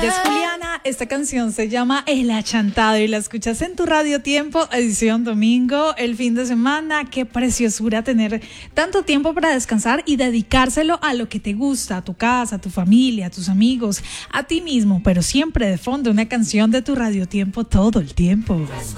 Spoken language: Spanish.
Ella es Juliana, esta canción se llama El Achantado y la escuchas en tu Radio Tiempo, edición domingo, el fin de semana. Qué preciosura tener tanto tiempo para descansar y dedicárselo a lo que te gusta, a tu casa, a tu familia, a tus amigos, a ti mismo, pero siempre de fondo una canción de tu Radio Tiempo todo el tiempo.